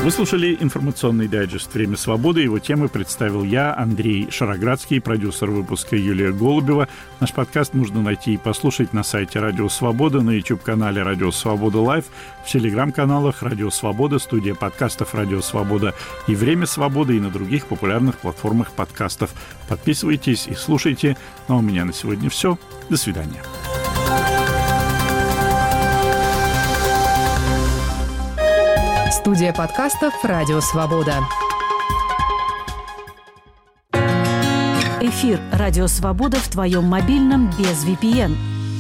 Вы слушали информационный дайджест «Время свободы». Его темы представил я, Андрей Шароградский, продюсер выпуска Юлия Голубева. Наш подкаст можно найти и послушать на сайте Радио Свобода, на YouTube-канале Радио Свобода Лайв, в телеграм-каналах Радио Свобода, студия подкастов Радио Свобода и «Время свободы» и на других популярных платформах подкастов. Подписывайтесь и слушайте. Ну а у меня на сегодня все. До свидания. Студия подкастов «Радио Свобода». Эфир «Радио Свобода» в твоем мобильном без VPN.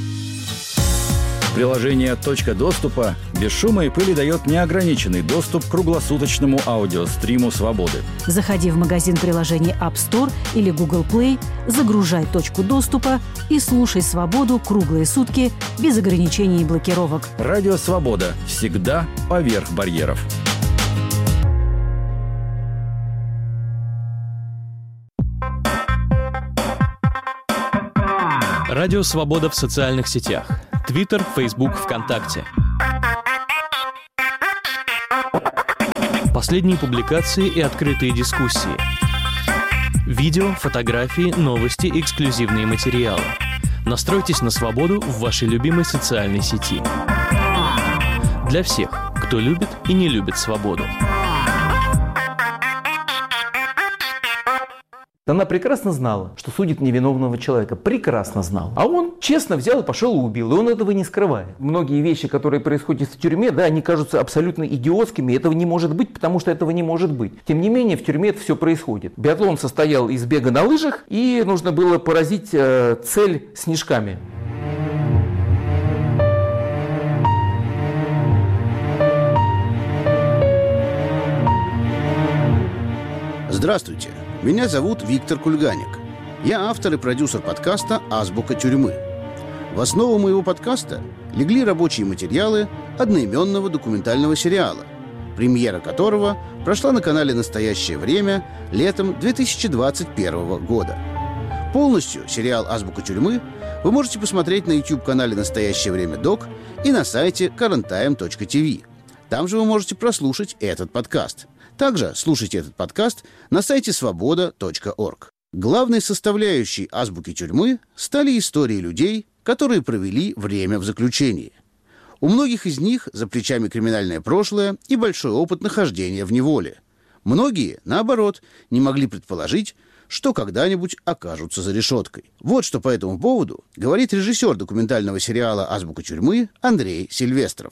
Приложение «Точка доступа» без шума и пыли дает неограниченный доступ к круглосуточному аудиостриму «Свободы». Заходи в магазин приложений App Store или Google Play, загружай «Точку доступа» и слушай «Свободу» круглые сутки без ограничений и блокировок. Радио «Свобода» всегда поверх барьеров. Радио Свобода в социальных сетях. Твиттер, Фейсбук, ВКонтакте. Последние публикации и открытые дискуссии. Видео, фотографии, новости, эксклюзивные материалы. Настройтесь на свободу в вашей любимой социальной сети. Для всех, кто любит и не любит свободу. Она прекрасно знала, что судит невиновного человека. Прекрасно знала. А он честно взял и пошел и убил. И он этого не скрывает. Многие вещи, которые происходят в тюрьме, да, они кажутся абсолютно идиотскими. Этого не может быть, потому что этого не может быть. Тем не менее, в тюрьме это все происходит. Биатлон состоял из бега на лыжах, и нужно было поразить цель снежками. Здравствуйте, меня зовут Виктор Кульганик. Я автор и продюсер подкаста «Азбука тюрьмы». В основу моего подкаста легли рабочие материалы одноименного документального сериала, премьера которого прошла на канале «Настоящее время» летом 2021 года. Полностью сериал «Азбука тюрьмы» вы можете посмотреть на YouTube-канале «Настоящее время Док» и на сайте currenttime.tv. Там же вы можете прослушать этот подкаст. Также слушайте этот подкаст на сайте svoboda.org. Главной составляющей азбуки тюрьмы стали истории людей, которые провели время в заключении. У многих из них за плечами криминальное прошлое и большой опыт нахождения в неволе. Многие, наоборот, не могли предположить, что когда-нибудь окажутся за решеткой. Вот что по этому поводу говорит режиссер документального сериала «Азбука тюрьмы» Андрей Сильвестров.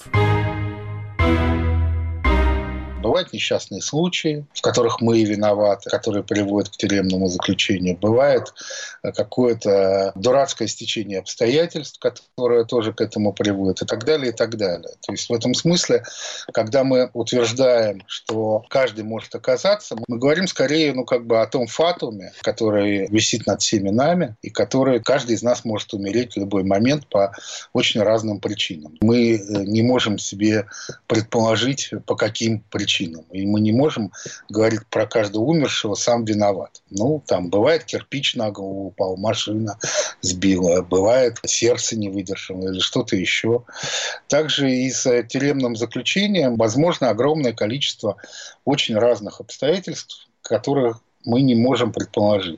Бывают несчастные случаи, в которых мы виноваты, которые приводят к тюремному заключению. Бывает какое-то дурацкое стечение обстоятельств, которое тоже к этому приводит, и так далее, и так далее. То есть в этом смысле, когда мы утверждаем, что каждый может оказаться, мы говорим скорее о том фатуме, который висит над всеми нами, и который каждый из нас может умереть в любой момент по очень разным причинам. Мы не можем себе предположить, по каким причинам. И мы не можем говорить про каждого умершего «сам виноват». Там бывает кирпич на голову упал, машина сбила, бывает сердце не выдержало или что-то еще. Также и с тюремным заключением возможно огромное количество очень разных обстоятельств, которых мы не можем предположить.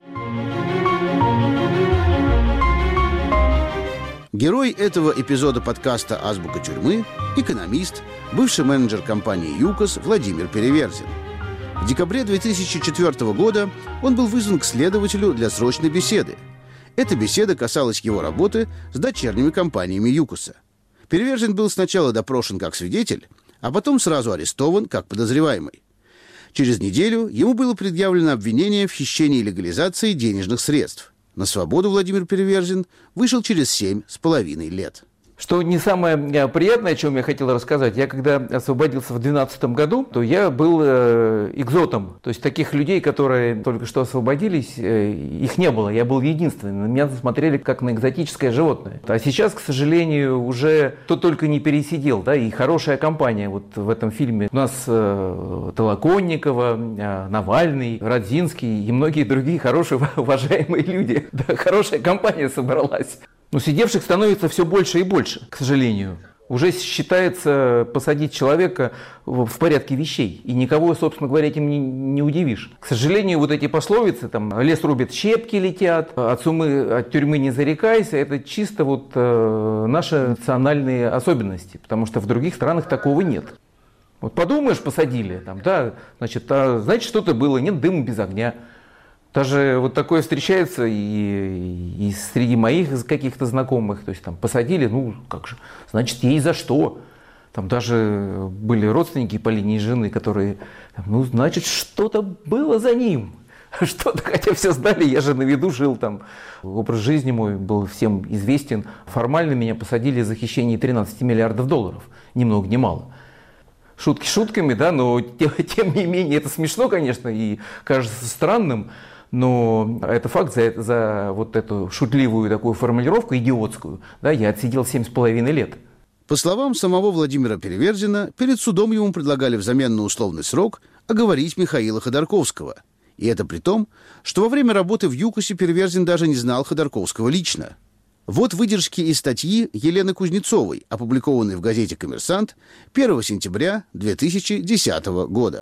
Герой этого эпизода подкаста «Азбука тюрьмы» – экономист, бывший менеджер компании «ЮКОС» Владимир Переверзин. В декабре 2004 года он был вызван к следователю для срочной беседы. Эта беседа касалась его работы с дочерними компаниями «ЮКОСа». Переверзин был сначала допрошен как свидетель, а потом сразу арестован как подозреваемый. Через неделю ему было предъявлено обвинение в хищении и легализации денежных средств. На свободу Владимир Переверзин вышел через 7,5 лет. Что не самое приятное, о чем я хотел рассказать, я когда освободился в 2012 году, то я был экзотом. То есть таких людей, которые только что освободились, их не было. Я был единственным. На меня смотрели как на экзотическое животное. А сейчас, к сожалению, уже кто только не пересидел. Да, и хорошая компания вот в этом фильме. У нас Толоконникова, Навальный, Радзинский и многие другие хорошие, уважаемые люди. Да, хорошая компания собралась. Но сидевших становится все больше и больше, к сожалению. Уже считается посадить человека в порядке вещей. И никого, собственно говоря, этим не удивишь. К сожалению, вот эти пословицы, там, лес рубит, щепки летят, от тюрьмы не зарекайся, это чисто вот наши национальные особенности, потому что в других странах такого нет. Вот подумаешь, посадили, там, да, значит, что-то было, нет дыма без огня. Даже вот такое встречается и среди моих каких-то знакомых. То есть там посадили, ну как же, значит, ей за что. Там даже были родственники по линии жены, которые, ну значит, что-то было за ним. Что-то, хотя все знали, я же на виду жил там. Образ жизни мой был всем известен. Формально меня посадили за хищение 13 миллиардов долларов. Ни много ни мало. Шутки шутками, да, но тем не менее это смешно, конечно, и кажется странным. Но это факт, за вот эту шутливую такую формулировку, идиотскую, да, я отсидел 7,5 лет. По словам самого Владимира Переверзина, перед судом ему предлагали взамен на условный срок оговорить Михаила Ходорковского. И это при том, что во время работы в ЮКОСе Переверзин даже не знал Ходорковского лично. Вот выдержки из статьи Елены Кузнецовой, опубликованной в газете «Коммерсант» 1 сентября 2010 года.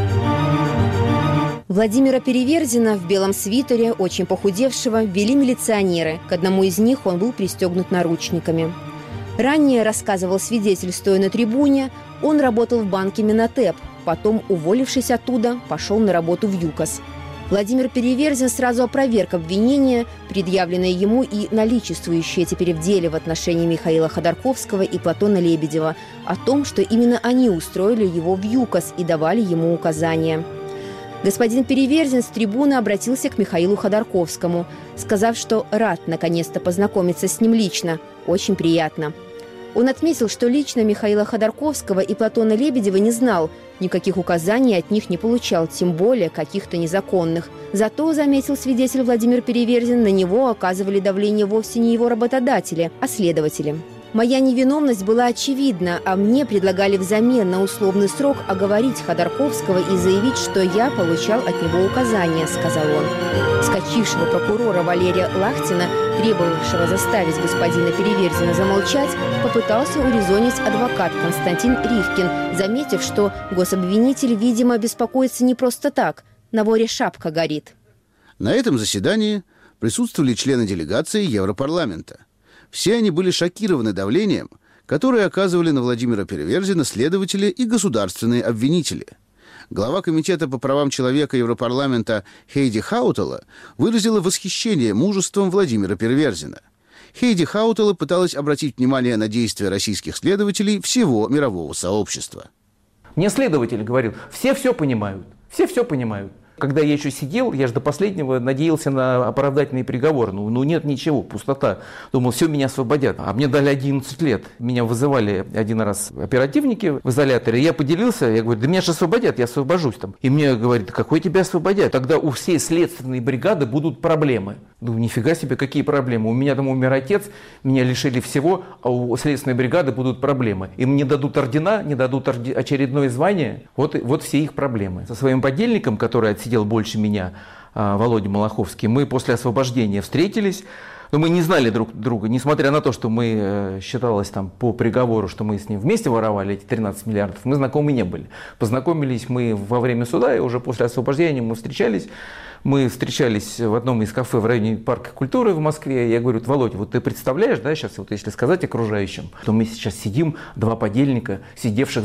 Владимира Переверзина в белом свитере, очень похудевшего, ввели милиционеры. К одному из них он был пристегнут наручниками. Ранее, рассказывал свидетель, стоя на трибуне, он работал в банке Минотеп. Потом, уволившись оттуда, пошел на работу в ЮКОС. Владимир Переверзин сразу опроверг обвинения, предъявленные ему и наличествующие теперь в деле в отношении Михаила Ходорковского и Платона Лебедева, о том, что именно они устроили его в ЮКОС и давали ему указания. Господин Переверзин с трибуны обратился к Михаилу Ходорковскому, сказав, что рад наконец-то познакомиться с ним лично. Очень приятно. Он отметил, что лично Михаила Ходорковского и Платона Лебедева не знал, никаких указаний от них не получал, тем более каких-то незаконных. Зато, заметил свидетель Владимир Переверзин, на него оказывали давление вовсе не его работодатели, а следователи. «Моя невиновность была очевидна, а мне предлагали взамен на условный срок оговорить Ходорковского и заявить, что я получал от него указания», — сказал он. Вскочившего прокурора Валерия Лахтина, требовавшего заставить господина Переверзина замолчать, попытался урезонить адвокат Константин Ривкин, заметив, что гособвинитель, видимо, беспокоится не просто так, на воре шапка горит. На этом заседании присутствовали члены делегации Европарламента. Все они были шокированы давлением, которое оказывали на Владимира Переверзина следователи и государственные обвинители. Глава Комитета по правам человека Европарламента Хейди Хаутала выразила восхищение мужеством Владимира Переверзина. Хейди Хаутала пыталась обратить внимание на действия российских следователей всего мирового сообщества. Мне следователь говорил, все понимают, все понимают. Когда я еще сидел, я же до последнего надеялся на оправдательный приговор. Ну нет ничего, пустота. Думал, все, меня освободят. А мне дали 11 лет. Меня вызывали один раз оперативники в изоляторе. Я поделился, я говорю, да меня же освободят, я освобожусь там. И мне говорят, какой тебя освободят? Тогда у всей следственной бригады будут проблемы. Думаю, нифига себе, какие проблемы. У меня там умер отец, меня лишили всего, а у следственной бригады будут проблемы. Им не дадут ордена, не дадут очередное звание. Вот все их проблемы. Со своим подельником, который отсидел больше меня, Володя Малаховский, мы после освобождения встретились, но мы не знали друг друга, несмотря на то, что мы, считалось там по приговору, что мы с ним вместе воровали эти 13 миллиардов, мы знакомы не были. Познакомились мы во время суда, и уже после освобождения мы встречались. Мы встречались в одном из кафе в районе Парка культуры в Москве. Я говорю, Володя, вот ты представляешь, да, сейчас вот если сказать окружающим, то мы сейчас сидим, два подельника, сидевших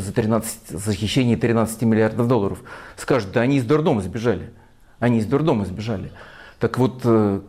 за хищение 13 миллиардов долларов. Скажут, да они из дурдома сбежали. Они из дурдома сбежали. Так вот,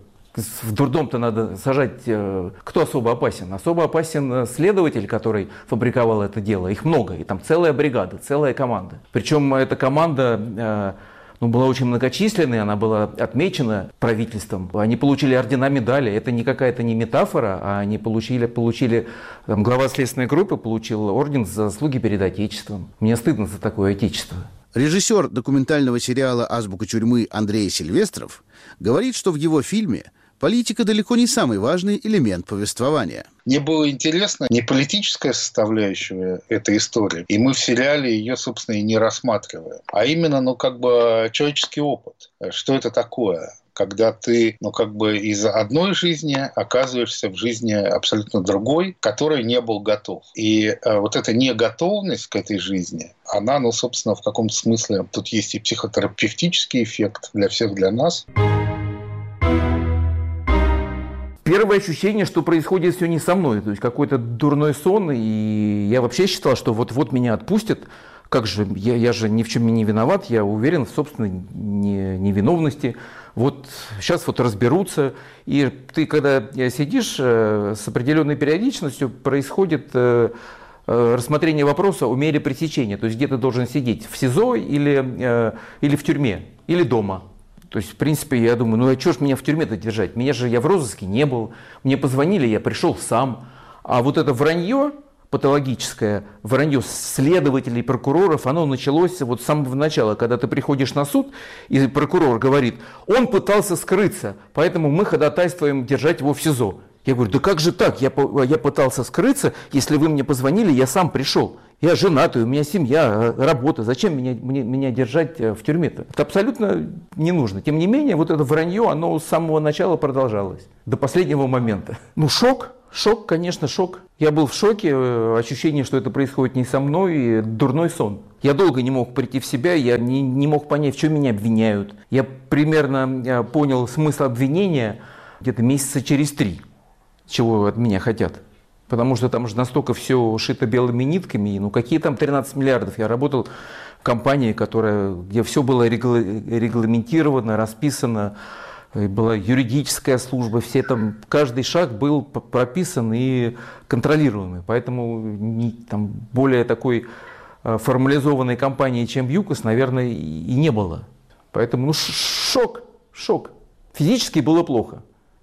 в дурдом-то надо сажать... Кто особо опасен? Особо опасен следователь, который фабриковал это дело. Их много, и там целая бригада, целая команда. Причем эта команда... была очень многочисленной, она была отмечена правительством. Они получили ордена, медали. Это не какая-то не метафора, а они получили там, глава следственной группы получил орден за заслуги перед Отечеством. Мне стыдно за такое Отечество. Режиссер документального сериала «Азбука тюрьмы» Андрей Сильвестров говорит, что в его фильме политика далеко не самый важный элемент повествования. Мне было интересно не политическая составляющая этой истории, и мы в сериале ее, собственно, и не рассматриваем, а именно, человеческий опыт. Что это такое? когда ты, из одной жизни оказываешься в жизни абсолютно другой, которой не был готов. И вот эта неготовность к этой жизни, она, собственно, в каком-то смысле, тут есть и психотерапевтический эффект для всех, для нас. Первое ощущение, что происходит все не со мной, то есть какой-то дурной сон, и я вообще считал, что вот меня отпустят. Как же, я же ни в чем не виноват, я уверен в собственной невиновности. Вот сейчас разберутся. И ты, когда сидишь, с определенной периодичностью происходит рассмотрение вопроса о мере пресечения. То есть где ты должен сидеть, в СИЗО или в тюрьме, или дома. То есть, в принципе, я думаю, а что ж меня в тюрьме-то держать? Я в розыске не был, мне позвонили, я пришел сам. А вот это вранье, патологическое вранье следователей и прокуроров, оно началось с самого начала, когда ты приходишь на суд, и прокурор говорит, он пытался скрыться, поэтому мы ходатайствуем держать его в СИЗО. Я говорю, да как же так, я пытался скрыться, если вы мне позвонили, я сам пришел. Я женатый, у меня семья, работа. Зачем меня держать в тюрьме-то? Это абсолютно не нужно. Тем не менее, вот это вранье, оно с самого начала продолжалось. До последнего момента. Шок, конечно, шок. Я был в шоке, ощущение, что это происходит не со мной, дурной сон. Я долго не мог прийти в себя, я не мог понять, в чем меня обвиняют. Я примерно понял смысл обвинения где-то месяца через 3, чего от меня хотят. Потому что там же настолько все шито белыми нитками. Какие там 13 миллиардов? Я работал в компании, где все было регламентировано, расписано. Была юридическая служба, каждый шаг был прописан и контролируемый. Поэтому более такой формализованной компании, чем ЮКОС, наверное, и не было. Поэтому шок. Физически было плохо.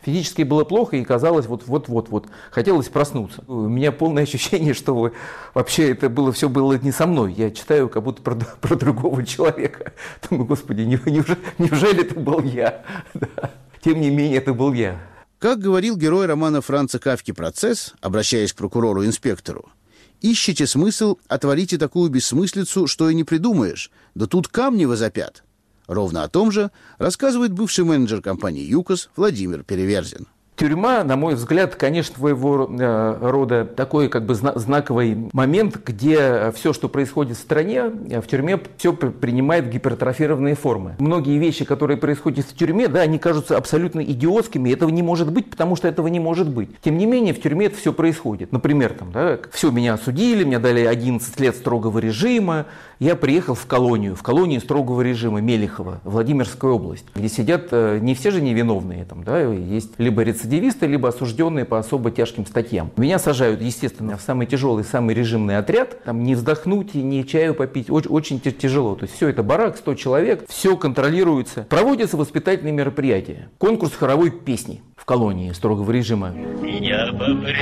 И казалось, вот, хотелось проснуться. У меня полное ощущение, что вообще все было не со мной. Я читаю как будто про другого человека. Думаю, господи, неужели это был я? Да. Тем не менее, это был я. Как говорил герой романа Франца Кафки «Процесс», обращаясь к прокурору-инспектору, «Ищите смысл, а творите такую бессмыслицу, что и не придумаешь, да тут камни возопят». Ровно о том же рассказывает бывший менеджер компании ЮКОС Владимир Переверзин. Тюрьма, на мой взгляд, конечно, своего рода такой знаковый момент, где все, что происходит в стране, в тюрьме все принимает гипертрофированные формы. Многие вещи, которые происходят в тюрьме, они кажутся абсолютно идиотскими, этого не может быть, потому что этого не может быть. Тем не менее, в тюрьме это все происходит. Например, все, меня осудили, мне дали 11 лет строгого режима, я приехал в колонию строгого режима Мелехова, Владимирская область, где сидят не все же невиновные, есть либо рецидивисты, либо осужденные по особо тяжким статьям. Меня сажают, естественно, в самый тяжелый, самый режимный отряд, не вздохнуть и не чаю попить, очень тяжело. То есть все это барак, 100 человек, все контролируется. Проводятся воспитательные мероприятия, конкурс хоровой песни в колонии строгого режима. Я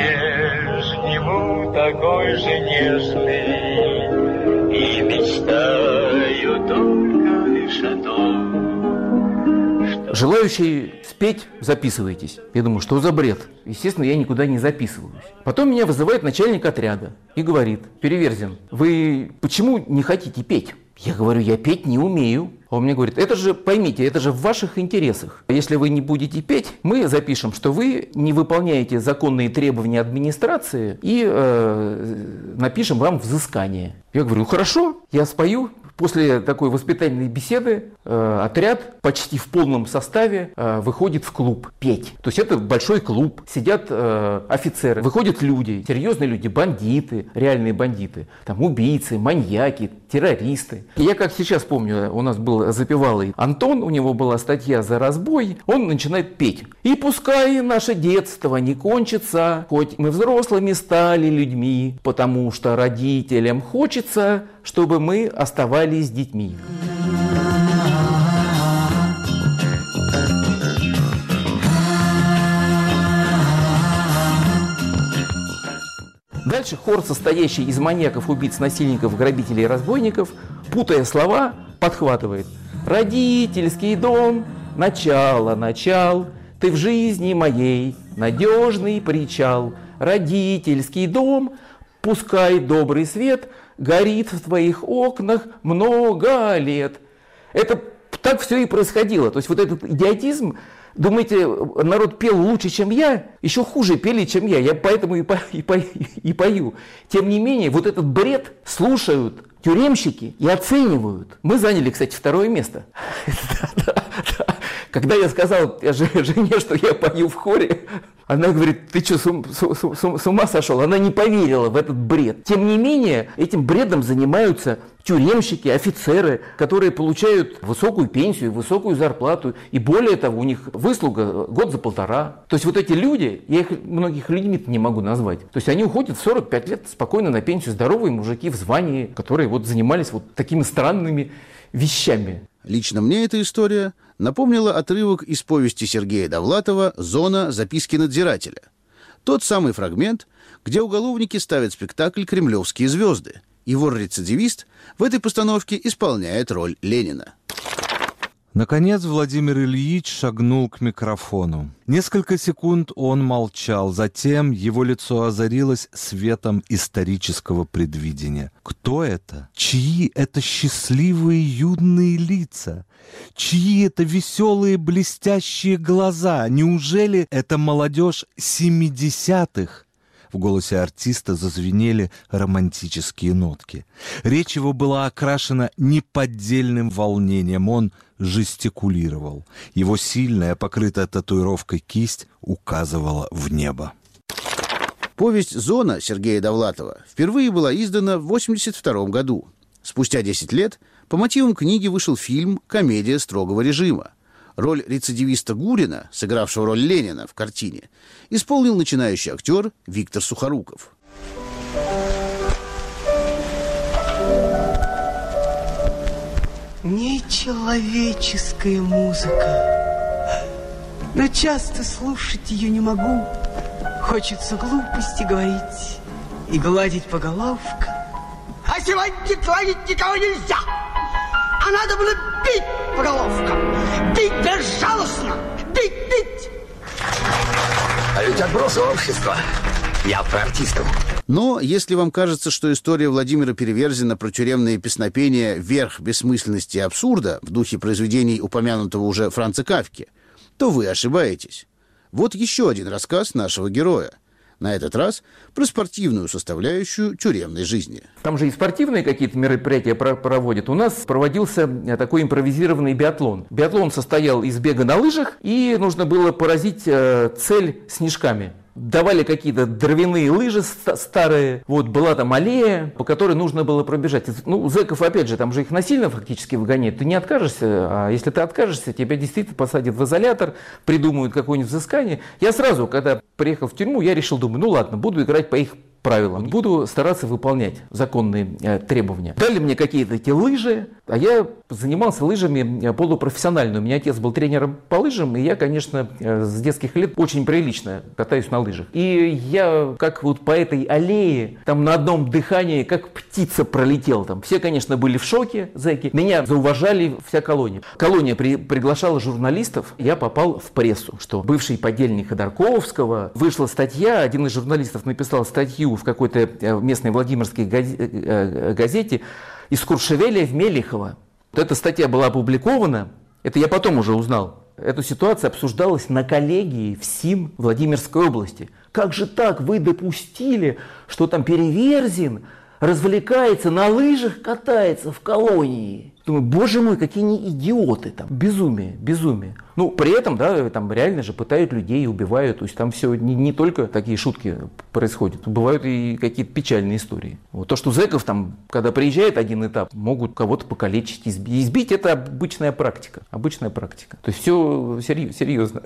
по-прежнему такой же нежный и мечтаю только лишь о том, что... Желающие спеть, записывайтесь. Я думаю, что за бред? Естественно, я никуда не записываюсь. Потом меня вызывает начальник отряда и говорит: Переверзин, вы почему не хотите петь? Я говорю, я петь не умею. А он мне говорит, поймите, это же в ваших интересах. Если вы не будете петь, мы запишем, что вы не выполняете законные требования администрации и напишем вам взыскание. Я говорю, хорошо, я спою. После такой воспитательной беседы отряд почти в полном составе выходит в клуб петь. То есть это большой клуб, сидят офицеры, выходят люди, серьезные люди, бандиты, реальные бандиты, убийцы, маньяки, террористы. И я как сейчас помню, у нас был запевалый Антон, у него была статья за разбой, он начинает петь. И пускай наше детство не кончится, хоть мы взрослыми стали людьми, потому что родителям хочется, чтобы мы оставались детьми. Дальше хор, состоящий из маньяков, убийц, насильников, грабителей и разбойников, путая слова, подхватывает. Родительский дом, начал, ты в жизни моей надежный причал. Родительский дом, пускай добрый свет горит в твоих окнах много лет. Это Так все и происходило. То есть вот этот идиотизм, думаете, народ пел лучше, чем я? Еще хуже пели, чем я. Я поэтому и пою. Тем не менее, вот этот бред слушают тюремщики и оценивают. Мы заняли, кстати, 2 место. Когда я сказал жене, что я пою в хоре, она говорит: ты что, с ума сошел? Она не поверила в этот бред. Тем не менее, этим бредом занимаются тюремщики, офицеры, которые получают высокую пенсию, высокую зарплату. И более того, у них выслуга год за 1,5. То есть вот эти люди, я их многих людьми не могу назвать. То есть они уходят в 45 лет спокойно на пенсию. Здоровые мужики в звании, которые вот занимались вот такими странными вещами. Лично мне эта история напомнила отрывок из повести Сергея Довлатова «Зона. Записки надзирателя». Тот самый фрагмент, где уголовники ставят спектакль «Кремлевские звезды», и вор-рецидивист в этой постановке исполняет роль Ленина. Наконец Владимир Ильич шагнул к микрофону. Несколько секунд он молчал, затем его лицо озарилось светом исторического предвидения. Кто это? Чьи это счастливые юные лица? Чьи это веселые блестящие глаза? Неужели это молодежь 70-х? В голосе артиста зазвенели романтические нотки. Речь его была окрашена неподдельным волнением. Он жестикулировал. Его сильная, покрытая татуировкой кисть указывала в небо. Повесть «Зона» Сергея Довлатова впервые была издана в 1982 году. Спустя 10 лет по мотивам книги вышел фильм «Комедия строгого режима». Роль рецидивиста Гурина, сыгравшего роль Ленина в картине, исполнил начинающий актер Виктор Сухоруков. Нечеловеческая музыка. Но часто слушать ее не могу. Хочется глупости говорить и гладить по головкам. А сегодня гладить никого нельзя. А надо было бить по головкам. Бить безжалостно. Бить. А ведь отбросы общества. Я про артистов. Но если вам кажется, что история Владимира Переверзина про тюремные песнопения верх бессмысленности и абсурда в духе произведений упомянутого уже Франца Кафки, то вы ошибаетесь. Вот еще один рассказ нашего героя. На этот раз про спортивную составляющую тюремной жизни. Там же и спортивные какие-то мероприятия проводят. У нас проводился такой импровизированный биатлон. Биатлон состоял из бега на лыжах, и нужно было поразить цель снежками. Давали какие-то дровяные лыжи старые, вот была там аллея, по которой нужно было пробежать. Ну, зэков, опять же, там же их насильно фактически выгоняют. Ты не откажешься, а если ты откажешься, тебя действительно посадят в изолятор, придумают какое-нибудь взыскание. Я сразу, когда приехал в тюрьму, я решил, думаю, ну ладно, буду играть по их правилам, буду стараться выполнять законные требования. Дали мне какие-то эти лыжи, а я занимался лыжами полупрофессионально. У меня отец был тренером по лыжам, и я, конечно, с детских лет очень прилично катаюсь на лыжах. И я, как вот по этой аллее, там на одном дыхании, как птица пролетел там. Все, конечно, были в шоке, зэки. Меня зауважали вся колония. Колония приглашала журналистов, я попал в прессу, что бывший подельник Ходорковского, вышла статья, один из журналистов написал статью в какой-то местной Владимирской газете из Куршевеля в Мелихово. Вот эта статья была опубликована, это я потом уже узнал. Эта ситуация обсуждалась на коллегии в СИМ Владимирской области. Как же так, вы допустили, что там Переверзин развлекается, на лыжах катается в колонии? Думаю, боже мой, какие они идиоты там. Безумие. Ну, при этом, да, там реально же пытают людей, убивают. То есть там все не только такие шутки происходят. Бывают и какие-то печальные истории. Вот. То, что зэков там, когда приезжает один этап, могут кого-то покалечить, избить, это обычная практика. То есть все серьезно.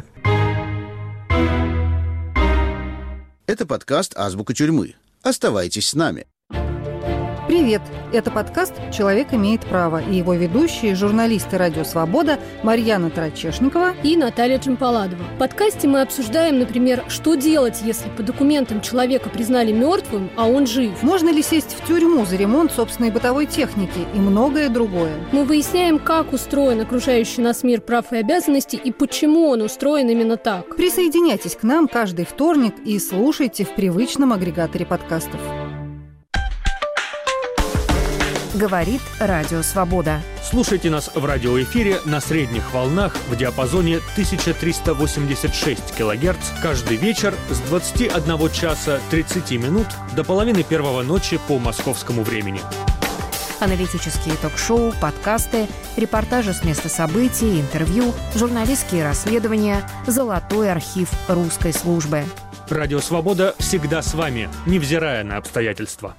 Это подкаст «Азбука тюрьмы». Оставайтесь с нами. Привет! Это подкаст «Человек имеет право» и его ведущие, журналисты «Радио Свобода» Марьяна Тарачешникова и Наталья Джампаладова. В подкасте мы обсуждаем, например, что делать, если по документам человека признали мертвым, а он жив. Можно ли сесть в тюрьму за ремонт собственной бытовой техники и многое другое. Мы выясняем, как устроен окружающий нас мир прав и обязанностей и почему он устроен именно так. Присоединяйтесь к нам каждый вторник и слушайте в привычном агрегаторе подкастов. Говорит Радио Свобода. Слушайте нас в радиоэфире на средних волнах в диапазоне 1386 кГц каждый вечер с 21 часа 30 минут до половины первого ночи по московскому времени. Аналитические ток-шоу, подкасты, репортажи с места событий, интервью, журналистские расследования, золотой архив русской службы. Радио «Свобода» всегда с вами, невзирая на обстоятельства.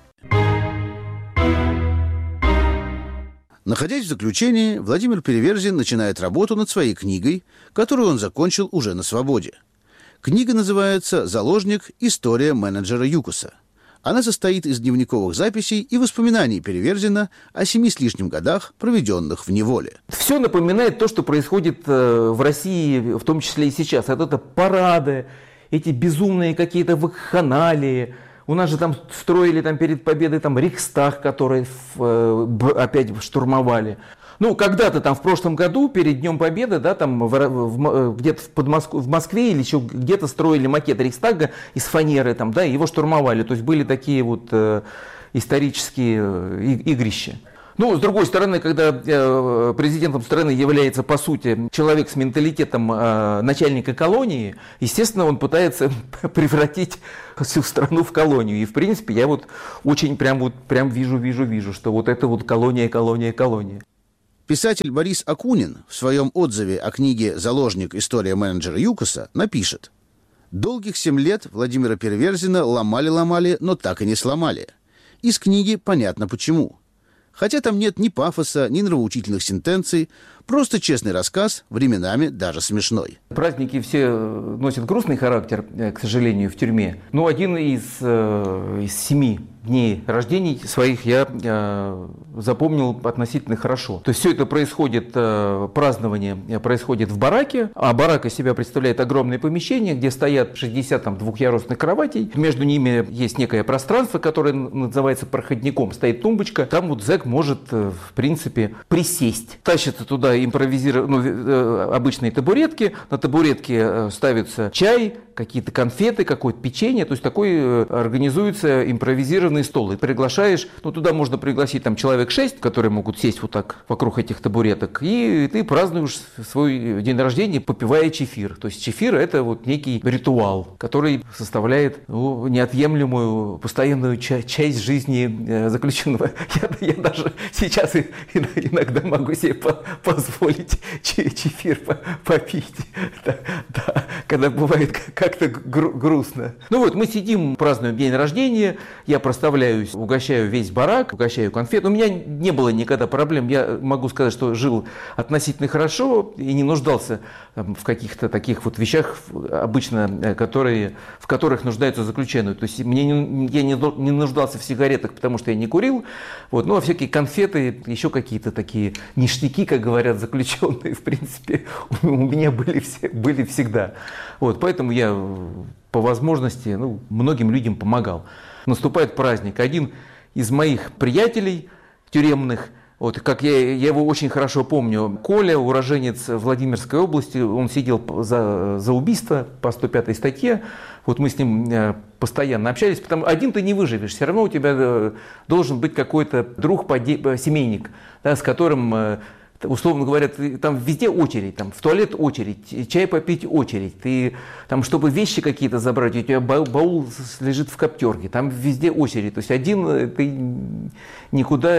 Находясь в заключении, Владимир Переверзин начинает работу над своей книгой, которую он закончил уже на свободе. Книга называется «Заложник. История менеджера ЮКОСа». Она состоит из дневниковых записей и воспоминаний Переверзина о 7 с лишним годах, проведенных в неволе. Все напоминает то, что происходит в России, в том числе и сейчас. Это парады, эти безумные какие-то вакханалии. У нас же там строили перед победой Рейхстаг, который опять штурмовали. Когда-то в прошлом году, перед Днем Победы, где-то в Москве или еще где-то строили макет Рейхстага из фанеры, его штурмовали. То есть были такие исторические игрища. С другой стороны, когда президентом страны является, по сути, человек с менталитетом начальника колонии, естественно, он пытается превратить всю страну в колонию. И, в принципе, я очень прям вижу, что это колония. Писатель Борис Акунин в своем отзыве о книге «Заложник. История менеджера ЮКОСа» напишет: «Долгих 7 лет Владимира Переверзина ломали, но так и не сломали. Из книги понятно почему. Хотя там нет ни пафоса, ни нравоучительных сентенций, просто честный рассказ, временами даже смешной». Праздники все носят грустный характер, к сожалению, в тюрьме. Но один из 7 дней рождений своих я запомнил относительно хорошо. То есть все это происходит, празднование происходит в бараке, а барак из себя представляет огромное помещение, где стоят 60 двухъярусных кроватей. Между ними есть некое пространство, которое называется проходником. Стоит тумбочка, там зэк может, в принципе, присесть. Тащится туда обычные табуретки, на табуретке ставится чай, какие-то конфеты, какое-то печенье, то есть такой организуется импровизированный стол. И приглашаешь, туда можно пригласить человек 6, которые могут сесть вокруг этих табуреток, и ты празднуешь свой день рождения, попивая чефир. То есть чефир – это некий ритуал, который составляет неотъемлемую, постоянную часть жизни заключенного. Я даже сейчас иногда могу себе позволить чефир попить, когда бывает как-то грустно. Мы сидим, празднуем день рождения, я проставляюсь, угощаю весь барак, угощаю конфет. У меня не было никогда проблем, я могу сказать, что жил относительно хорошо и не нуждался в каких-то таких вещах, обычно, в которых нуждаются заключенные. То есть я не нуждался в сигаретах, потому что я не курил, а всякие конфеты, еще какие-то такие ништяки, как говорят заключенные, в принципе, у меня были всегда. Поэтому я по возможности многим людям помогал. Наступает праздник. Один из моих приятелей тюремных, как я его очень хорошо помню, Коля, уроженец Владимирской области, он сидел за убийство по 105 статье. Мы с ним постоянно общались, потому что один ты не выживешь, все равно у тебя должен быть какой-то друг, семейник, с которым, условно говоря, там везде очередь, в туалет очередь, чай попить очередь, ты чтобы вещи какие-то забрать, у тебя баул лежит в коптерке, там везде очередь, то есть один ты никуда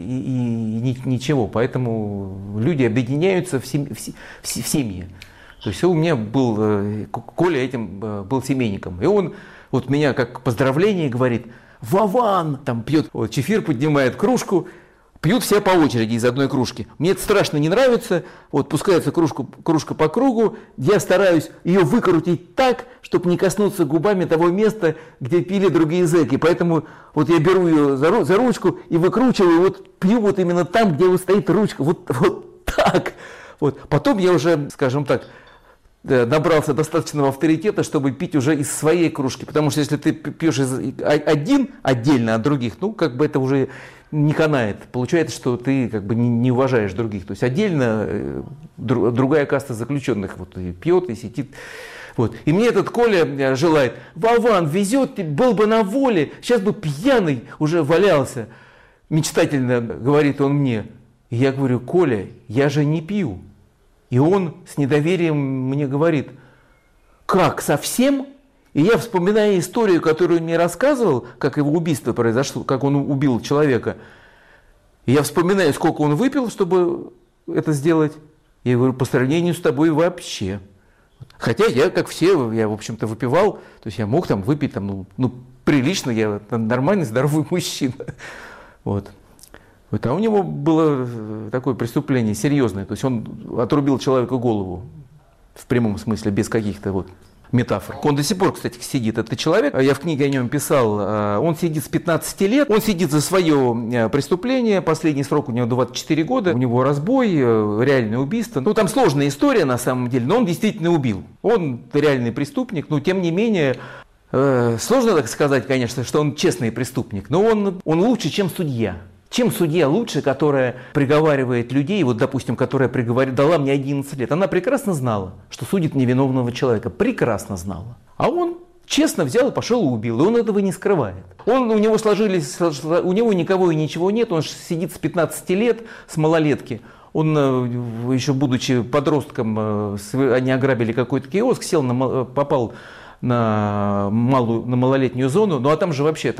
и ничего, поэтому люди объединяются в семьи. То есть у меня Коля этим был семейником, и он меня как поздравление говорит: «Вован!» пьет, чефир, поднимает кружку, пьют все по очереди из одной кружки. Мне это страшно не нравится. Пускается кружка по кругу. Я стараюсь ее выкрутить так, чтобы не коснуться губами того места, где пили другие зэки. Поэтому я беру ее за ручку и выкручиваю, пью именно там, где стоит ручка. Так. Потом я уже, скажем так, набрался достаточного авторитета, чтобы пить уже из своей кружки. Потому что если ты пьешь один отдельно от других, это уже не канает. Получается, что ты не уважаешь других. То есть отдельно другая каста заключенных и пьет, и сидит. И мне этот Коля желает: «Вован, везет, был бы на воле, сейчас бы пьяный уже валялся». Мечтательно говорит он мне. И я говорю: Коля, я же не пью. И он с недоверием мне говорит: как, совсем? И я вспоминаю историю, которую он мне рассказывал, как его убийство произошло, как он убил человека. И я вспоминаю, сколько он выпил, чтобы это сделать. Я говорю: по сравнению с тобой вообще. Хотя я, как все, я, в общем-то, выпивал. То есть я мог там выпить прилично, я нормальный, здоровый мужчина. Вот. А у него было такое преступление серьезное. То есть он отрубил человеку голову. В прямом смысле, без каких-то метафор. Он до сих пор, кстати, сидит, этот человек. Я в книге о нем писал. Он сидит с 15 лет. Он сидит за свое преступление. Последний срок у него 24 года. У него разбой, реальное убийство. Там сложная история на самом деле, но он действительно убил. Он реальный преступник, но тем не менее... Сложно так сказать, конечно, что он честный преступник, но он лучше, чем судья. Чем судья лучше, которая приговаривает людей, допустим, которая дала мне 11 лет. Она прекрасно знала, что судит невиновного человека. Прекрасно знала. А он честно взял и пошел и убил. И он этого не скрывает. У него никого и ничего нет. Он сидит с 15 лет, с малолетки. Он, еще будучи подростком, они ограбили какой-то киоск, попал на малолетнюю зону, а там же вообще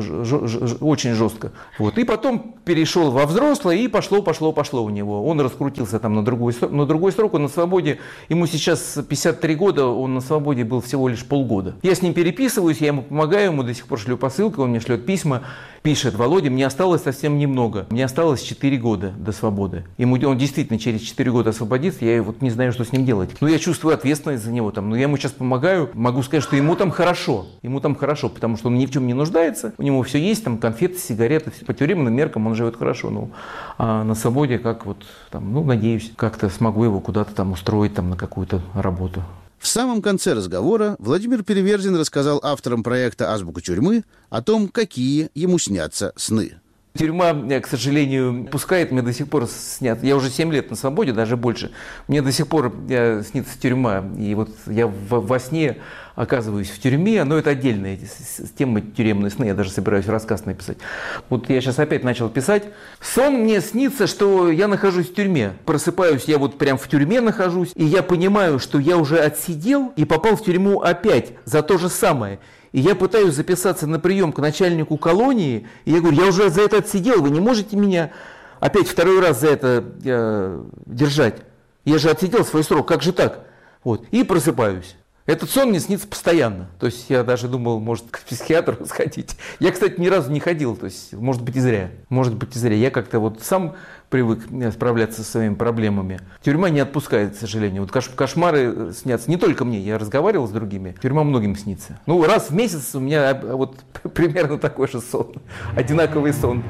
очень жестко. И потом перешел во взрослое, и пошло у него. Он раскрутился там на другой срок, он на свободе. Ему сейчас 53 года, он на свободе был всего лишь полгода. Я с ним переписываюсь, я ему помогаю, ему до сих пор шлю посылку, он мне шлет письма, пишет: Володя, мне осталось совсем немного, мне осталось 4 года до свободы. Он действительно через 4 года освободится, я не знаю, что с ним делать. Но я чувствую ответственность за него, я ему сейчас помогаю, могу сказать, что ему там хорошо, потому что он ни в чем не нуждается, у него все есть, конфеты, сигареты, по тюремным меркам он живет хорошо, а на свободе надеюсь, как-то смогу его куда-то устроить на какую-то работу. В самом конце разговора Владимир Переверзин рассказал авторам проекта «Азбука тюрьмы» о том, какие ему снятся сны. Тюрьма, к сожалению, пускает, мне до сих пор снят. Я уже 7 лет на свободе, даже больше. Мне до сих пор снится тюрьма. И я во сне оказываюсь в тюрьме, но это отдельная тема, тюремные сны. Я даже собираюсь рассказ написать. Я сейчас опять начал писать. Сон мне снится, что я нахожусь в тюрьме. Просыпаюсь, я прям в тюрьме нахожусь. И я понимаю, что я уже отсидел и попал в тюрьму опять за то же самое. И я пытаюсь записаться на прием к начальнику колонии, и я говорю: я уже за это отсидел, вы не можете меня опять второй раз за это держать. Я же отсидел свой срок, как же так? И просыпаюсь. Этот сон мне снится постоянно. То есть я даже думал, может, к психиатру сходить. Я, кстати, ни разу не ходил, то есть, может быть, и зря. Я как-то сам привык справляться со своими проблемами. Тюрьма не отпускает, к сожалению. Кошмары снятся не только мне, я разговаривал с другими. Тюрьма многим снится. Раз в месяц у меня примерно такой же сон. Одинаковый сон.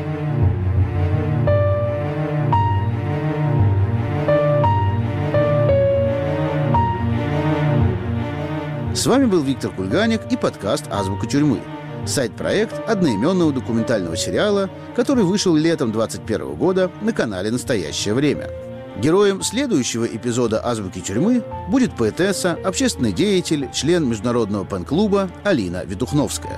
С вами был Виктор Кульганик и подкаст «Азбука тюрьмы». Сайт-проект одноименного документального сериала, который вышел летом 2021 года на канале «Настоящее время». Героем следующего эпизода «Азбуки тюрьмы» будет поэтесса, общественный деятель, член международного пен-клуба Алина Ветухновская.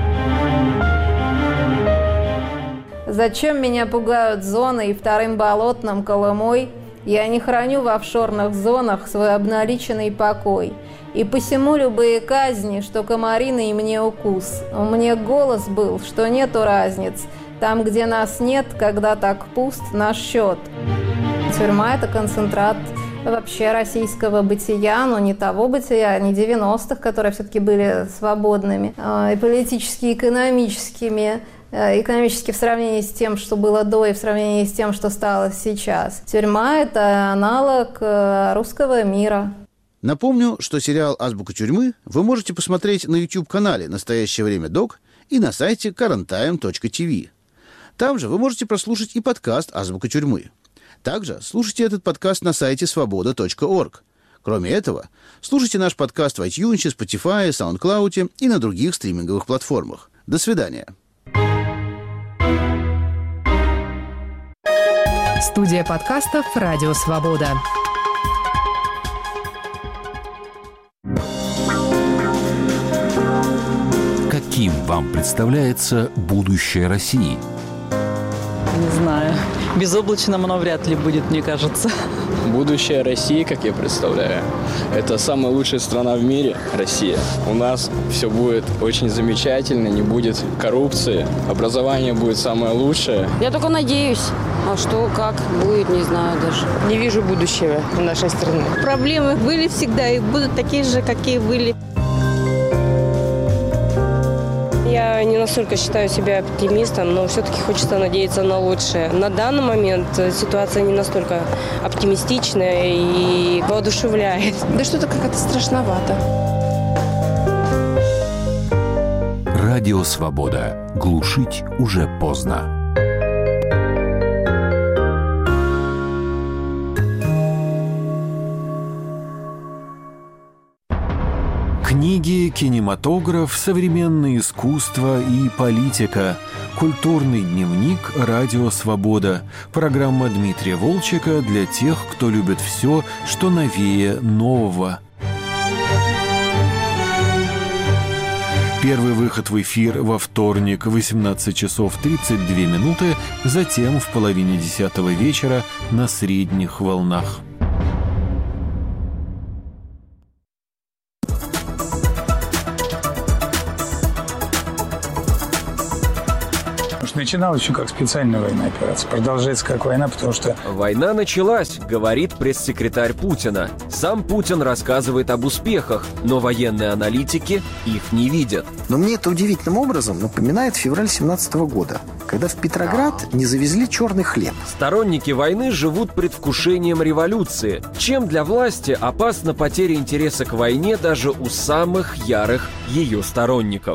Зачем меня пугают зоны и вторым болотным Колымой? Я не храню в офшорных зонах свой обналиченный покой. И посему любые казни, что комариный мне укус. У меня голос был, что нету разниц. Там, где нас нет, когда так пуст наш счет. Тюрьма – это концентрат вообще российского бытия, но не того бытия, не 90-х, которые все-таки были свободными, и политически, и экономическими. Экономически в сравнении с тем, что было до, и в сравнении с тем, что стало сейчас. Тюрьма – это аналог русского мира. Напомню, что сериал «Азбука тюрьмы» вы можете посмотреть на YouTube-канале «Настоящее время ДОК» и на сайте currenttime.tv. Там же вы можете прослушать и подкаст «Азбука тюрьмы». Также слушайте этот подкаст на сайте svoboda.org. Кроме этого, слушайте наш подкаст в iTunes, Spotify, SoundCloud и на других стриминговых платформах. До свидания. Студия подкастов «Радио Свобода». Каким вам представляется будущее России? не знаю. Безоблачным оно вряд ли будет, мне кажется. Будущее России, как я представляю, это самая лучшая страна в мире, Россия. У нас все будет очень замечательно, не будет коррупции, образование будет самое лучшее. Я только надеюсь. А что, как будет, не знаю даже. Не вижу будущего у нашей страны. Проблемы были всегда и будут такие же, какие были. Я не настолько считаю себя оптимистом, но все-таки хочется надеяться на лучшее. На данный момент ситуация не настолько оптимистичная и воодушевляет. Да что-то как-то страшновато. Радио «Свобода». Глушить уже поздно. Книги, кинематограф, современное искусство и политика. Культурный дневник «Радио Свобода». Программа Дмитрия Волчека для тех, кто любит все, что новее нового. Первый выход в эфир во вторник, 18 часов 32 минуты, затем в половине 10 вечера на средних волнах. Начиналась еще как специальная военная операция. Продолжается как война, потому что... Война началась, говорит пресс-секретарь Путина. Сам Путин рассказывает об успехах, но военные аналитики их не видят. Но мне это удивительным образом напоминает февраль 2017 года, когда в Петроград не завезли черный хлеб. Сторонники войны живут предвкушением революции. Чем для власти опасна потеря интереса к войне даже у самых ярых ее сторонников?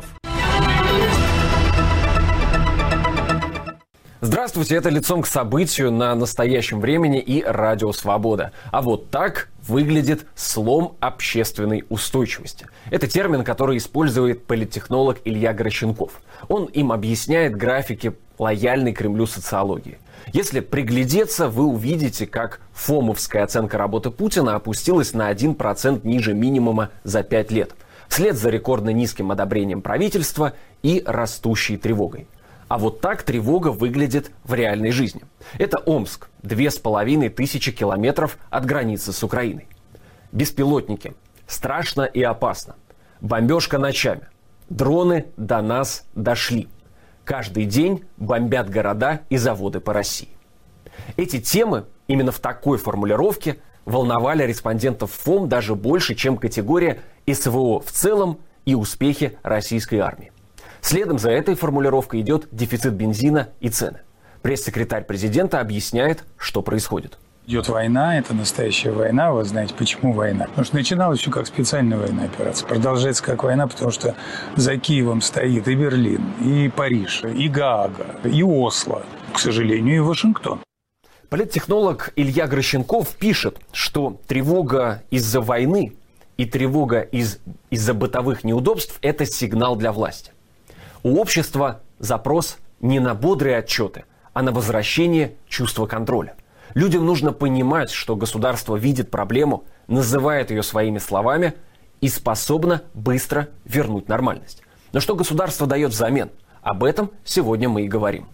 Здравствуйте, это «Лицом к событию» на настоящем времени и Радио Свобода. А вот так выглядит слом общественной устойчивости. Это термин, который использует политтехнолог Илья Гращенков. Он им объясняет графики лояльной Кремлю социологии. Если приглядеться, вы увидите, как фомовская оценка работы Путина опустилась на 1% ниже минимума за 5 лет. Вслед за рекордно низким одобрением правительства и растущей тревогой. А вот так тревога выглядит в реальной жизни. Это Омск, 2500 километров от границы с Украиной. Беспилотники. Страшно и опасно. Бомбежка ночами. Дроны до нас дошли. Каждый день бомбят города и заводы по России. Эти темы именно в такой формулировке волновали респондентов ФОМ даже больше, чем категория СВО в целом и успехи российской армии. Следом за этой формулировкой идет дефицит бензина и цены. Пресс-секретарь президента объясняет, что происходит. Идет война, это настоящая война. Вы знаете, почему война? Потому что начиналась еще как специальная военная операция. Продолжается как война, потому что за Киевом стоит и Берлин, и Париж, и Гаага, и Осло, к сожалению, и Вашингтон. Политтехнолог Илья Гращенков пишет, что тревога из-за войны и тревога из-за бытовых неудобств – это сигнал для власти. У общества запрос не на бодрые отчеты, а на возвращение чувства контроля. Людям нужно понимать, что государство видит проблему, называет ее своими словами и способно быстро вернуть нормальность. Но что государство дает взамен? Об этом сегодня мы и говорим.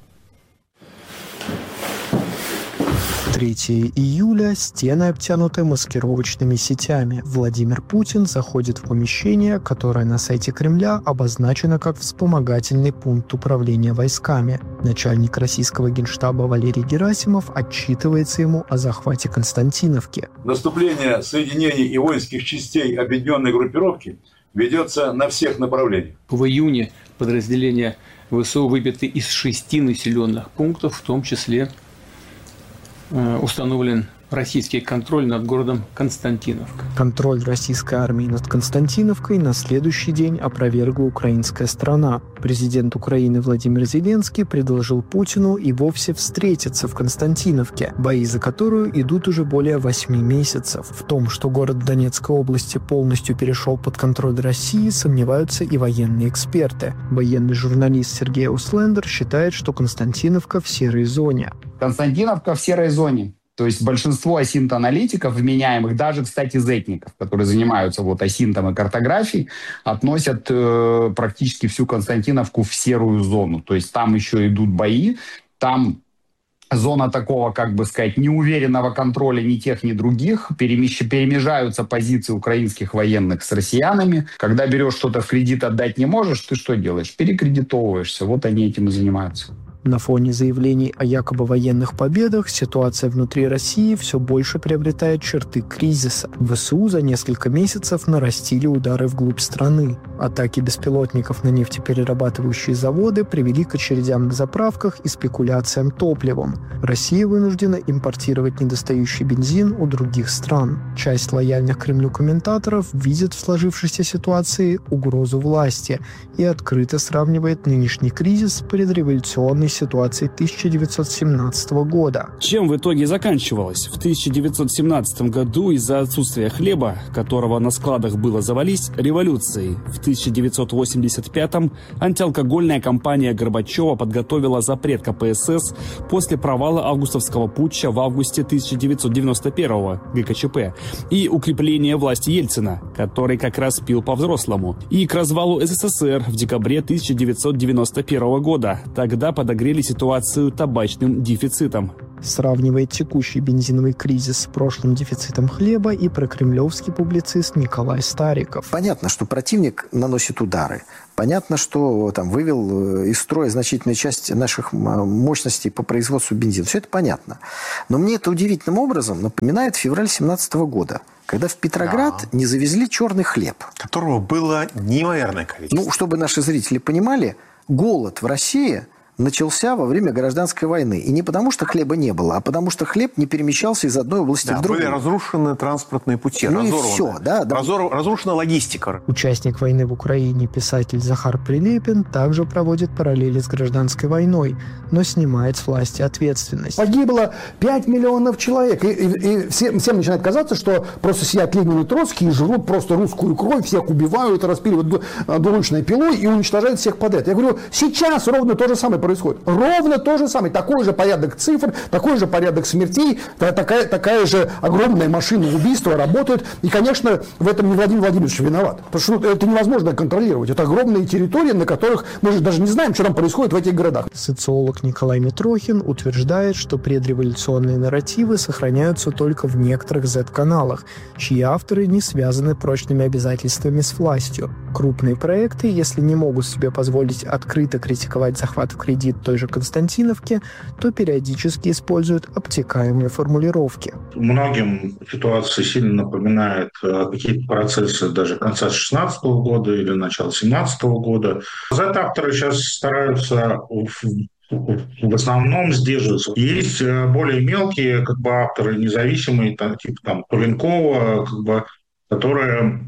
3 июля. Стены обтянуты маскировочными сетями. Владимир Путин заходит в помещение, которое на сайте Кремля обозначено как вспомогательный пункт управления войсками. Начальник российского генштаба Валерий Герасимов отчитывается ему о захвате Константиновки. Наступление соединений и воинских частей объединенной группировки ведется на всех направлениях. В июне подразделения ВСУ выбиты из 6 населенных пунктов, в том числе установлен российский контроль над городом Константиновка. Контроль российской армии над Константиновкой на следующий день опровергла украинская сторона. Президент Украины Владимир Зеленский предложил Путину и вовсе встретиться в Константиновке, бои за которую идут уже более 8 месяцев. В том, что город Донецкой области полностью перешел под контроль России, сомневаются и военные эксперты. Военный журналист Сергей Услендер считает, что Константиновка в серой зоне. Константиновка в серой зоне. То есть большинство асинт-аналитиков, вменяемых, даже, кстати, зетников, которые занимаются асинтом и картографией, относят практически всю Константиновку в серую зону. То есть там еще идут бои, там зона такого, как бы сказать, неуверенного контроля ни тех, ни других. Перемежаются позиции украинских военных с россиянами. Когда берешь что-то в кредит, отдать не можешь, ты что делаешь? Перекредитовываешься. Вот они этим и занимаются. На фоне заявлений о якобы военных победах ситуация внутри России все больше приобретает черты кризиса. ВСУ за несколько месяцев нарастили удары вглубь страны. Атаки беспилотников на нефтеперерабатывающие заводы привели к очередям на заправках и спекуляциям топливом. Россия вынуждена импортировать недостающий бензин у других стран. Часть лояльных Кремлю комментаторов видит в сложившейся ситуации угрозу власти и открыто сравнивает нынешний кризис с предреволюционной ситуации 1917 года. Чем в итоге заканчивалось? В 1917 году из-за отсутствия хлеба, которого на складах было завались, революцией. В 1985-м антиалкогольная кампания Горбачева подготовила запрет КПСС после провала августовского путча в августе 1991-го ГКЧП и укрепление власти Ельцина, который как раз пил по-взрослому, и к развалу СССР в декабре 1991 года. Тогда подогрели ситуацию табачным дефицитом. Сравнивает текущий бензиновый кризис с прошлым дефицитом хлеба и прокремлевский публицист Николай Стариков. Понятно, что противник наносит удары. Понятно, что там вывел из строя значительную часть наших мощностей по производству бензина. Все это понятно. Но мне это удивительным образом напоминает февраль 2017 года, когда в Петроград не завезли черный хлеб. Которого было неимоверное количество. Ну, чтобы наши зрители понимали, голод в России начался во время гражданской войны. И не потому, что хлеба не было, а потому, что хлеб не перемещался из одной области в другую. Были разрушены транспортные пути, разрушена логистика. Участник войны в Украине, писатель Захар Прилепин, также проводит параллели с гражданской войной, но снимает с власти ответственность. Погибло 5 миллионов человек. И всем начинает казаться, что просто сидят Ленин и Троцкий и жрут просто русскую кровь, всех убивают, распиливают двуручной пилой и уничтожают всех подряд. Я говорю, сейчас ровно то же самое происходит. Ровно то же самое. Такой же порядок цифр, такой же порядок смертей, такая же огромная машина убийства работает. И, конечно, в этом не Владимир Владимирович виноват. Потому что это невозможно контролировать. Это огромные территории, на которых мы же даже не знаем, что там происходит в этих городах. Социолог Николай Митрохин утверждает, что предреволюционные нарративы сохраняются только в некоторых Z-каналах, чьи авторы не связаны прочными обязательствами с властью. Крупные проекты, если не могут себе позволить открыто критиковать захват в кредит той же Константиновки, то периодически используют обтекаемые формулировки. Многим ситуация сильно напоминает какие-то процессы даже конца 2016 года или начала 2017 года. Z-авторы сейчас стараются в основном сдерживаться. Есть более мелкие авторы, независимые, типа Туленкова, которые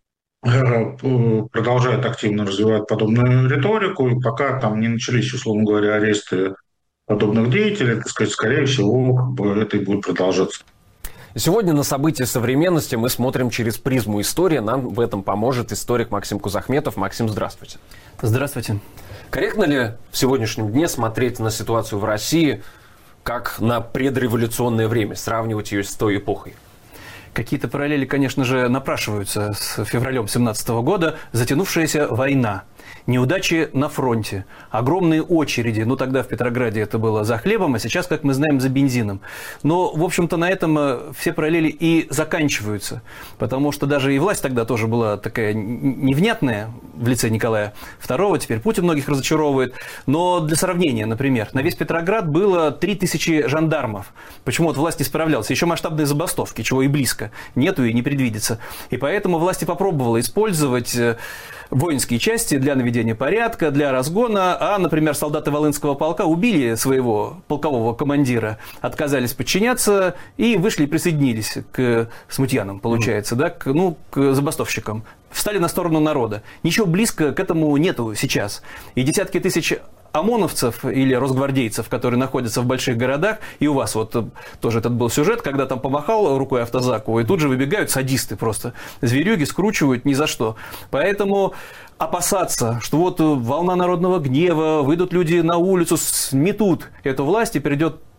продолжают активно развивать подобную риторику, и пока там не начались, условно говоря, аресты подобных деятелей, так сказать, скорее всего, это и будет продолжаться. Сегодня на события современности мы смотрим через призму истории. Нам в этом поможет историк Максим Кузахметов. Максим, здравствуйте. Здравствуйте. Корректно ли в сегодняшнем дне смотреть на ситуацию в России как на предреволюционное время, сравнивать ее с той эпохой? Какие-то параллели, конечно же, напрашиваются с февралем 2017 года. Затянувшаяся война, неудачи на фронте, огромные очереди. Ну, тогда в Петрограде это было за хлебом, а сейчас, как мы знаем, за бензином. Но, в общем-то, на этом все параллели и заканчиваются. Потому что даже и власть тогда тоже была такая невнятная в лице Николая II. Теперь Путин многих разочаровывает. Но для сравнения, например, на весь Петроград было 3000 жандармов. Почему вот власть не справлялась? Еще масштабные забастовки, чего и близко нету и не предвидится. И поэтому власть и попробовала использовать воинские части для наведения порядка, для разгона, а, например, солдаты Волынского полка убили своего полкового командира, отказались подчиняться и вышли и присоединились к смутьянам, получается, да, к забастовщикам. Встали на сторону народа. Ничего близко к этому нету сейчас. И десятки тысяч ОМОНовцев или росгвардейцев, которые находятся в больших городах, и у вас вот тоже этот был сюжет, когда там помахал рукой автозаку, и тут же выбегают садисты просто, зверюги скручивают ни за что. Поэтому опасаться, что вот волна народного гнева, выйдут люди на улицу, сметут эту власть и придет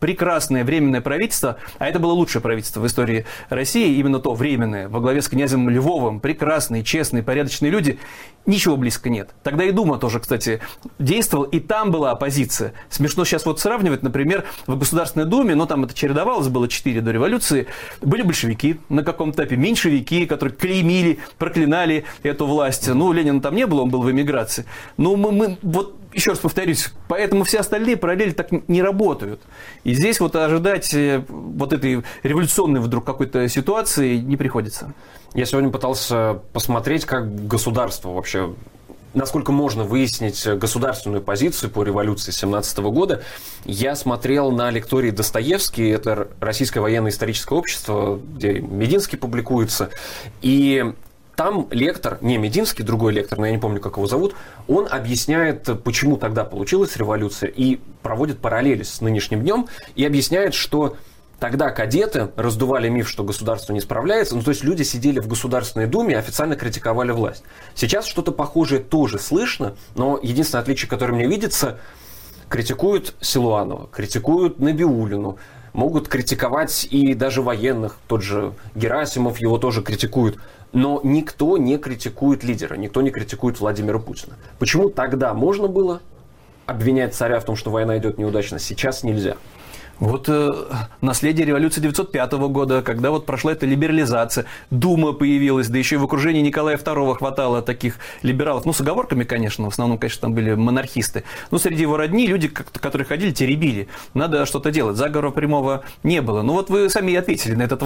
прекрасное временное правительство, а это было лучшее правительство в истории России, именно то временное, во главе с князем Львовым, прекрасные, честные, порядочные люди, ничего близко нет. Тогда и Дума тоже, кстати, действовал, и там была оппозиция. Смешно сейчас вот сравнивать, например, в Государственной Думе, но там это чередовалось, было 4 до революции, были большевики на каком-то этапе, меньшевики, которые клеймили, проклинали эту власть. Ну, Ленина там не было, он был в эмиграции. Но мы вот, еще раз повторюсь, поэтому все остальные параллели так не работают. И здесь вот ожидать вот этой революционной вдруг какой-то ситуации не приходится. Я сегодня пытался посмотреть, как государство вообще, насколько можно выяснить государственную позицию по революции 17 года. Я смотрел на лектории Достоевский, это Российское военно-историческое общество, где Мединский публикуется, и там лектор, не Мединский, другой лектор, но я не помню, как его зовут, он объясняет, почему тогда получилась революция, и проводит параллели с нынешним днем, и объясняет, что тогда кадеты раздували миф, что государство не справляется, ну то есть люди сидели в Государственной Думе и официально критиковали власть. Сейчас что-то похожее тоже слышно, но единственное отличие, которое мне видится, критикуют Силуанова, критикуют Набиуллину, могут критиковать и даже военных, тот же Герасимов его тоже критикуют. Но никто не критикует лидера, никто не критикует Владимира Путина. Почему тогда можно было обвинять царя в том, что война идет неудачно, сейчас нельзя? Вот наследие революции 1905 года, когда вот прошла эта либерализация, Дума появилась, да еще и в окружении Николая II хватало таких либералов, ну, с оговорками, конечно, в основном, конечно, там были монархисты, но среди его родни люди, которые ходили, теребили, надо что-то делать, заговора прямого не было. Ну, вот вы сами и ответили на этот вопрос.